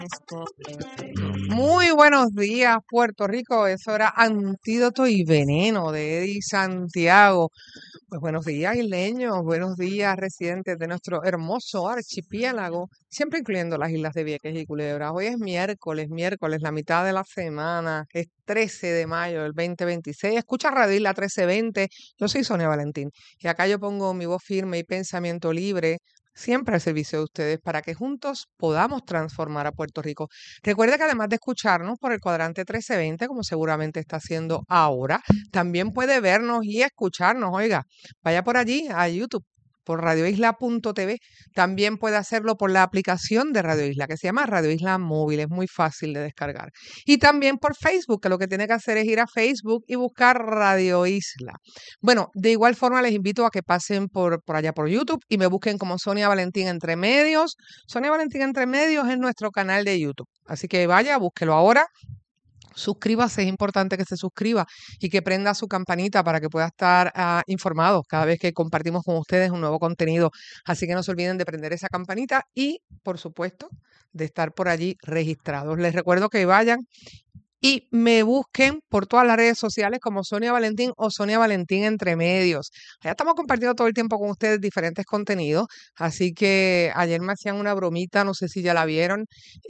Muy buenos días, Puerto Rico. Eso era Antídoto y Veneno de Eddie Santiago. Pues buenos días, isleños. Buenos días, residentes de nuestro hermoso archipiélago, siempre incluyendo las islas de Vieques y Culebra. Hoy es miércoles, la mitad de la semana. Es 13 de mayo del 2026. Escucha Radio Isla 1320. Yo soy Sonia Valentín y acá yo pongo mi voz firme y pensamiento libre, siempre al servicio de ustedes, para que juntos podamos transformar a Puerto Rico. Recuerda que además de escucharnos por el cuadrante 1320, como seguramente está haciendo ahora, también puede vernos y escucharnos. Oiga, vaya por allí a YouTube, por radioisla.tv. También puede hacerlo por la aplicación de Radio Isla, que se llama Radio Isla Móvil. Es muy fácil de descargar. Y también por Facebook, que lo que tiene que hacer es ir a Facebook y buscar Radio Isla. Bueno, de igual forma les invito a que pasen por allá por YouTube y me busquen como Sonia Valentín Entre Medios. Sonia Valentín Entre Medios es nuestro canal de YouTube. Así que vaya, búsquelo ahora. Suscríbase, es importante que se suscriba y que prenda su campanita para que pueda estar informado cada vez que compartimos con ustedes un nuevo contenido. Así que no se olviden de prender esa campanita y, por supuesto, de estar por allí registrados. Les recuerdo que vayan y me busquen por todas las redes sociales como Sonia Valentín o Sonia Valentín Entre Medios. Allá estamos compartiendo todo el tiempo con ustedes diferentes contenidos, así que ayer me hacían una bromita, no sé si ya la vieron,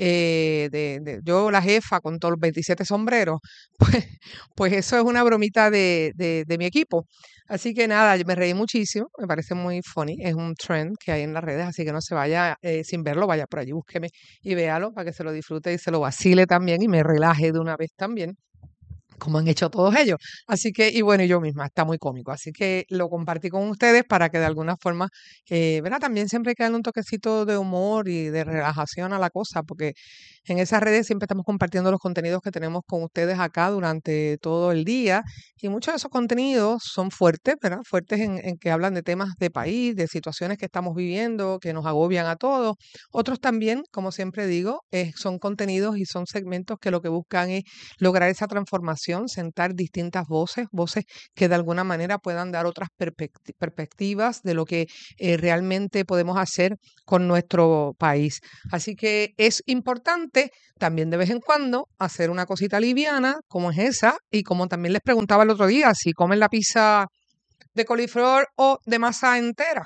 yo la jefa con todos los 27 sombreros, pues eso es una bromita de mi equipo. Así que nada, me reí muchísimo, me parece muy funny, es un trend que hay en las redes, así que no se vaya sin verlo, vaya por allí, búsqueme y véalo para que se lo disfrute y se lo vacile también y me relaje de una vez también, como han hecho todos ellos. Así que, y bueno, y yo misma, está muy cómico. Así que lo compartí con ustedes para que de alguna forma, ¿verdad? También siempre hay que darle un toquecito de humor y de relajación a la cosa, porque en esas redes siempre estamos compartiendo los contenidos que tenemos con ustedes acá durante todo el día. Y muchos de esos contenidos son fuertes, ¿verdad? Fuertes en que hablan de temas de país, de situaciones que estamos viviendo, que nos agobian a todos. Otros también, como siempre digo, son contenidos y son segmentos que lo que buscan es lograr esa transformación, sentar distintas voces que de alguna manera puedan dar otras perspectivas de lo que realmente podemos hacer con nuestro país. Así que es importante también de vez en cuando hacer una cosita liviana como es esa, y como también les preguntaba el otro día, si comen la pizza de coliflor o de masa entera.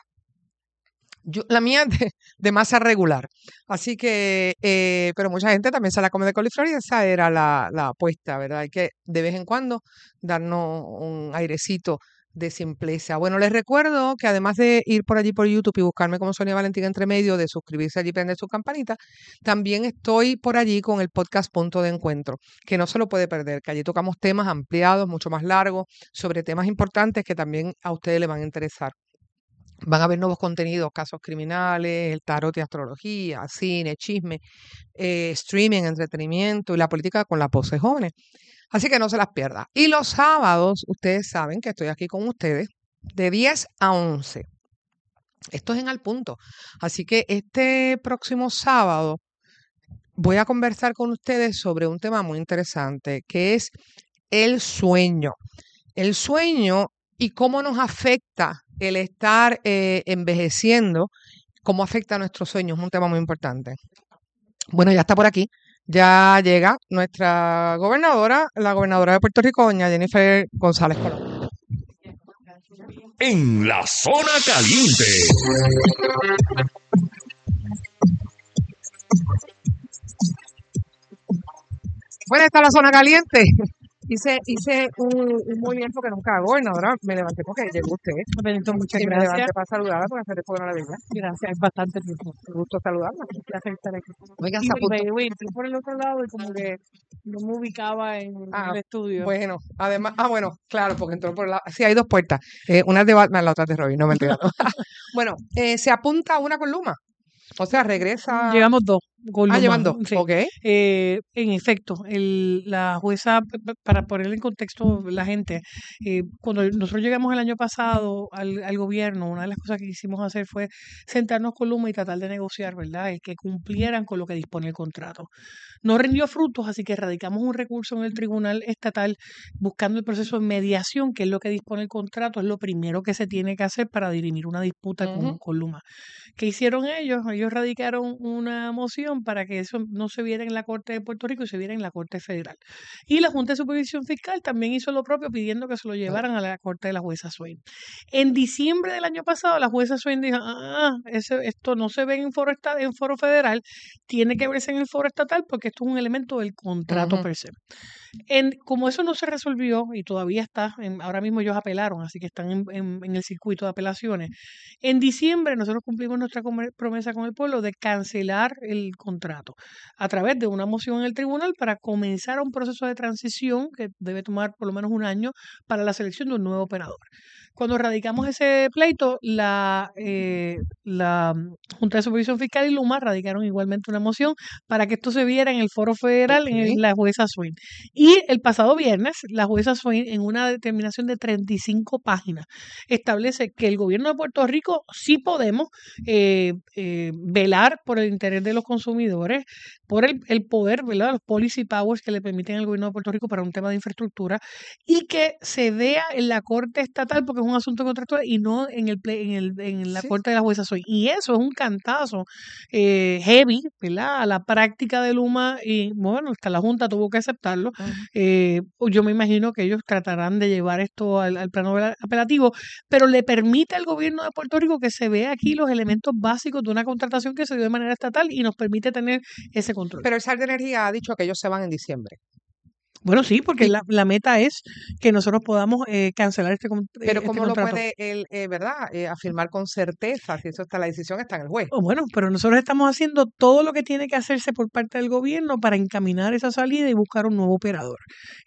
La mía es de masa regular. Así que, pero mucha gente también se la come de coliflor y esa era la apuesta, ¿verdad? Hay que de vez en cuando darnos un airecito de simpleza. Bueno, les recuerdo que además de ir por allí por YouTube y buscarme como Sonia Valentín Entre Medio, de suscribirse allí y prender su campanita, también estoy por allí con el podcast Punto de Encuentro, que no se lo puede perder, que allí tocamos temas ampliados, mucho más largos, sobre temas importantes que también a ustedes les van a interesar. Van a haber nuevos contenidos, casos criminales, el tarot y astrología, cine, chisme, streaming, entretenimiento y la política con la pose jóvenes. Así que no se las pierda. Y los sábados, ustedes saben que estoy aquí con ustedes de 10 a 11. Esto es en Al Punto. Así que este próximo sábado voy a conversar con ustedes sobre un tema muy interesante, que es el sueño. El sueño y cómo nos afecta el estar envejeciendo, cómo afecta a nuestros sueños, es un tema muy importante. Bueno, ya está por aquí, ya llega nuestra gobernadora, la gobernadora de Puerto Rico, doña Jennifer González Colón. En la zona caliente. Bueno, está la zona caliente. Hice un movimiento que nunca hago, gobernadora. Me levanté porque llegó usted. Benito, muchas Y me gracias. levanté para saludarla porque hace tiempo que no la veía. Gracias, es bastante tiempo. Me gusto saludarla. Un placer estar aquí. Oiga, Y se apuntó. entré por el otro lado y como que no me ubicaba en el estudio. Bueno, además, bueno, claro, porque entró por la... Sí, hay dos puertas. Una es de Batman, la otra es de Robin, no me entiendo. Bueno, se apunta una con Luma. O sea, regresa... Llevamos dos. llevan dos. Sí. Ok. En efecto, la jueza, para ponerle en contexto la gente, cuando nosotros llegamos el año pasado al gobierno, una de las cosas que quisimos hacer fue sentarnos con Luma y tratar de negociar, ¿verdad? Y que cumplieran con lo que dispone el contrato. No rindió frutos, así que radicamos un recurso en el Tribunal Estatal buscando el proceso de mediación, que es lo que dispone el contrato, es lo primero que se tiene que hacer para dirimir una disputa con Luma. ¿Qué hicieron ellos? Ellos radicaron una moción presión para que eso no se viera en la Corte de Puerto Rico y se viera en la Corte Federal. Y la Junta de Supervisión Fiscal también hizo lo propio pidiendo que se lo llevaran a la Corte de la jueza Swain. En diciembre del año pasado, la jueza Swain dijo, esto no se ve en foro federal, tiene que verse en el foro estatal porque esto es un elemento del contrato per se. Como eso no se resolvió y todavía está, ahora mismo ellos apelaron, así que están en el circuito de apelaciones. En diciembre nosotros cumplimos nuestra promesa con el pueblo de cancelar el contrato a través de una moción en el tribunal para comenzar un proceso de transición que debe tomar por lo menos un año para la selección de un nuevo operador. Cuando radicamos ese pleito, la Junta de Supervisión Fiscal y Luma radicaron igualmente una moción para que esto se viera en el foro federal, en la jueza Swain. Y el pasado viernes, la jueza Swain, en una determinación de 35 páginas, establece que el gobierno de Puerto Rico sí podemos velar por el interés de los consumidores, por el poder, ¿verdad? Los policy powers que le permiten al gobierno de Puerto Rico para un tema de infraestructura, y que se vea en la Corte Estatal, porque es un asunto contractual, y no en la Corte de la jueza Swain. Y eso es un cantazo heavy, ¿verdad? A la práctica de Luma, y bueno, hasta la Junta tuvo que aceptarlo. Yo me imagino que ellos tratarán de llevar esto al plano apelativo, pero le permite al gobierno de Puerto Rico que se vea aquí los elementos básicos de una contratación que se dio de manera estatal y nos permite tener ese control. Pero el SAR de Energía ha dicho que ellos se van en diciembre. Bueno, sí, porque la meta es que nosotros podamos cancelar este contrato. Pero ¿cómo lo puede él, verdad, afirmar con certeza si eso está, la decisión está en el juez? Bueno, pero nosotros estamos haciendo todo lo que tiene que hacerse por parte del gobierno para encaminar esa salida y buscar un nuevo operador.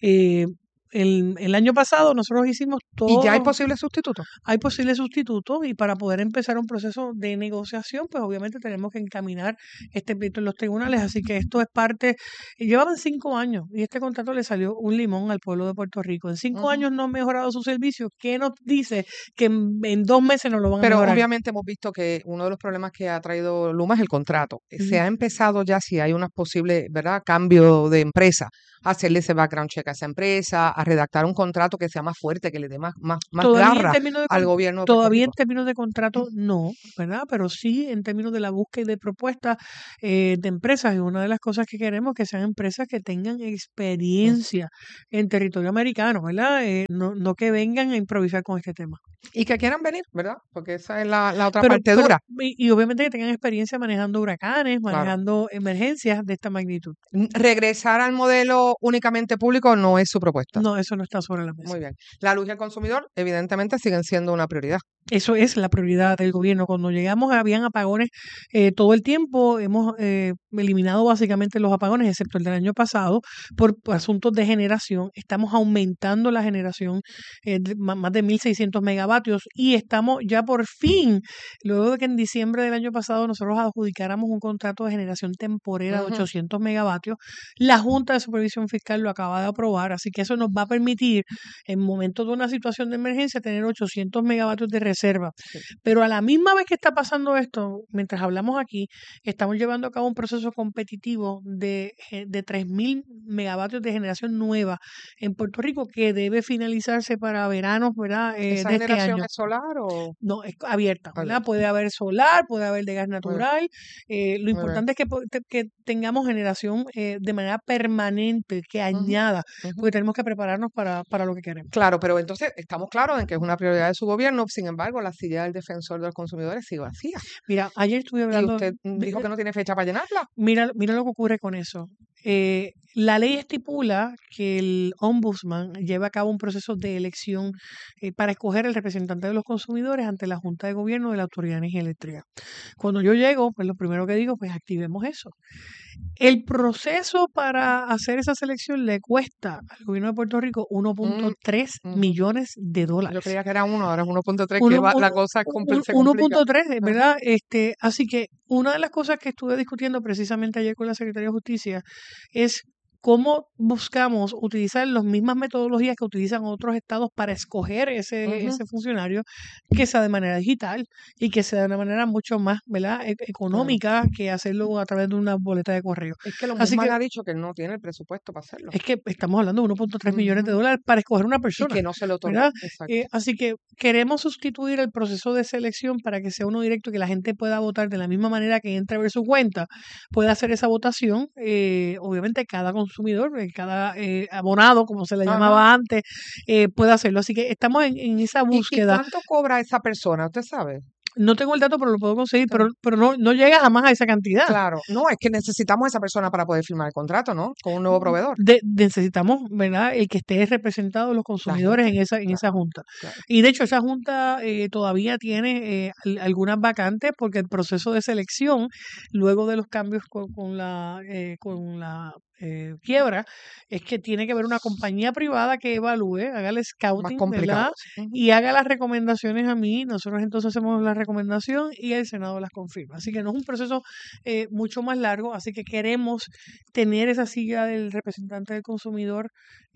El año pasado nosotros hicimos todo. ¿Y ya hay posibles sustitutos? Hay posibles sustitutos, y para poder empezar un proceso de negociación, pues obviamente tenemos que encaminar este pleito en los tribunales. Así que esto es parte. Llevaban 5 años y este contrato le salió un limón al pueblo de Puerto Rico. En 5 años no han mejorado sus servicios. ¿Qué nos dice que en 2 meses no lo van a mejorar? Pero obviamente hemos visto que uno de los problemas que ha traído Luma es el contrato. Se ha empezado ya, si hay unos posibles, ¿verdad?, cambio de empresa, a hacerle ese background check a esa empresa, a redactar un contrato que sea más fuerte, que le dé más garra al gobierno de Puerto Todavía Rico. en términos de contrato no, ¿verdad? Pero sí en términos de la búsqueda y de propuestas de empresas. Y una de las cosas que queremos que sean empresas que tengan experiencia en territorio americano, ¿verdad? No que vengan a improvisar con este tema. Y que quieran venir, ¿verdad? Porque esa es la otra parte dura. Y obviamente que tengan experiencia manejando huracanes, manejando emergencias de esta magnitud. Regresar al modelo únicamente público no es su propuesta. No, eso no está sobre la mesa. Muy bien. La luz y el consumidor, evidentemente, siguen siendo una prioridad. Eso es la prioridad del gobierno. Cuando llegamos habían apagones todo el tiempo. Hemos eliminado básicamente los apagones, excepto el del año pasado, por asuntos de generación. Estamos aumentando la generación más de 1.600 megavatios, y estamos ya por fin, luego de que en diciembre del año pasado nosotros adjudicáramos un contrato de generación temporera de 800 megavatios, la Junta de Supervisión Fiscal lo acaba de aprobar, así que eso nos va a permitir, en momentos de una situación de emergencia, tener 800 megavatios de reserva. Sí. Pero a la misma vez que está pasando esto, mientras hablamos aquí, estamos llevando a cabo un proceso competitivo de 3.000 megavatios de generación nueva en Puerto Rico, que debe finalizarse para veranos, ¿verdad? ¿Esa generación es solar o...? No, es abierta, ¿verdad? Puede haber solar, puede haber de gas natural. Lo importante es que tengamos generación de manera permanente, que añada, porque tenemos que prepararnos para lo que queremos. Claro, pero entonces estamos claros en que es una prioridad de su gobierno. Sin embargo, la silla del defensor de los consumidores sigue vacía. Mira, ayer estuve hablando... ¿Y usted dijo que no tiene fecha para llenarla? Mira lo que ocurre con eso. La ley estipula que el ombudsman lleva a cabo un proceso de elección para escoger el representante de los consumidores ante la Junta de Gobierno de la Autoridad de Energía Eléctrica. Cuando yo llego, pues lo primero que digo, pues activemos eso. El proceso para hacer esa selección le cuesta al gobierno de Puerto Rico 1.3 millones de dólares. Yo creía que era 1, ahora es 1.3, que la cosa se complica. 1.3, ¿verdad? Así que una de las cosas que estuve discutiendo precisamente ayer con la Secretaría de Justicia es cómo buscamos utilizar las mismas metodologías que utilizan otros estados para escoger ese funcionario, que sea de manera digital y que sea de una manera mucho más, ¿verdad?, económica que hacerlo a través de una boleta de correo. Es que los Así mismos que ha dicho que él no tiene el presupuesto para hacerlo. es que estamos hablando de 1.3 millones de Ujú. dólares para escoger una Y persona, que no se lo otorgó. ¿verdad? Exacto. Así que queremos sustituir el proceso de selección para que sea uno directo, que la gente pueda votar de la misma manera que entra a ver su cuenta, pueda hacer esa votación. Obviamente cada consumidor, cada abonado, como se le Ajá. llamaba antes, puede hacerlo. Así que estamos en esa ¿Y búsqueda. cuánto cobra esa persona? ¿Usted sabe? No tengo el dato, pero lo puedo conseguir, Sí. pero no llega jamás a esa cantidad. Claro, no, es que necesitamos a esa persona para poder firmar el contrato, ¿no? Con un nuevo proveedor. Necesitamos, ¿verdad?, el que esté representado los La consumidores gente, en esa claro, junta. claro. Y de hecho, esa junta todavía tiene algunas vacantes, porque el proceso de selección, luego de los cambios con la quiebra, es que tiene que haber una compañía privada que evalúe, haga el Más scouting, complicado. ¿verdad? Y haga las recomendaciones a mí. Nosotros entonces hacemos la recomendación y el Senado las confirma. Así que no es un proceso mucho más largo. Así que queremos tener esa silla del representante del consumidor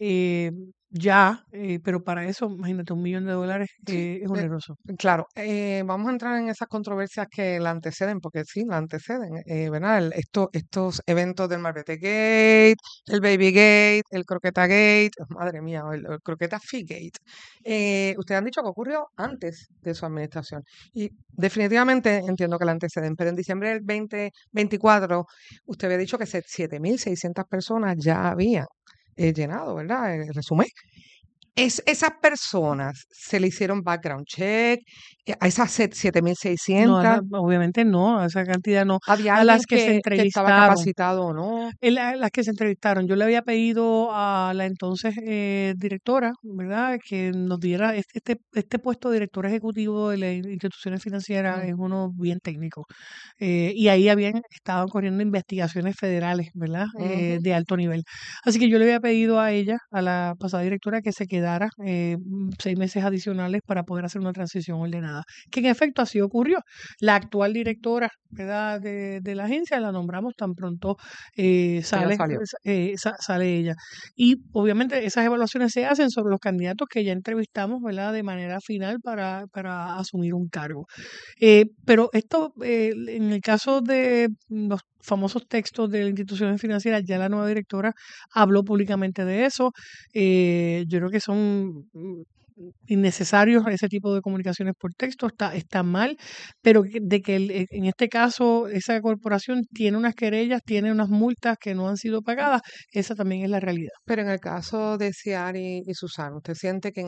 ya, pero para eso, imagínate, $1 millón Sí, es oneroso. claro, vamos a entrar en esas controversias que la anteceden, porque sí, la anteceden, ¿verdad? Estos eventos del Marbete Gate, el Baby Gate, el Croqueta Gate, madre mía, el Croqueta Fee Gate. Ustedes han dicho que ocurrió antes de su administración y definitivamente entiendo que la anteceden, pero en diciembre del 2024 usted había dicho que 7.600 personas ya habían llenado, ¿verdad? El resumen. Esas personas se le hicieron background check, a esas No, 7.600, obviamente no, a esa cantidad no. había A alguien las que se que estaba entrevistaron. capacitado o no. Las que se entrevistaron, yo le había pedido a la entonces directora, ¿verdad?, que nos diera este puesto de director ejecutivo de las instituciones financieras, Mm, es uno bien técnico. Y ahí habían estado corriendo investigaciones federales, ¿verdad?, ujú. de alto nivel. Así que yo le había pedido a ella, a la pasada directora, que se quedara 6 meses adicionales para poder hacer una transición ordenada, que en efecto así ocurrió. La actual directora, ¿verdad?, de la agencia la nombramos tan pronto Ella sale, salió. sale ella. Y obviamente esas evaluaciones se hacen sobre los candidatos que ya entrevistamos, ¿verdad?, de manera final para asumir un cargo. Pero esto, en el caso de los famosos textos de las instituciones financieras, ya la nueva directora habló públicamente de eso. Yo creo que son innecesarios ese tipo de comunicaciones por texto, está mal, pero de que en este caso esa corporación tiene unas querellas, tiene unas multas que no han sido pagadas, esa también es la realidad. Pero en el caso de Ciari y Susana, ¿usted siente que en